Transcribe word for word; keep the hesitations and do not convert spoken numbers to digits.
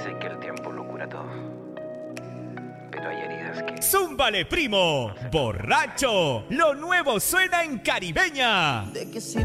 Dicen que el tiempo lo cura todo. Pero hay heridas que... ¡Zúmbale, primo! ¡Borracho! Lo nuevo suena en Caribeña. De que si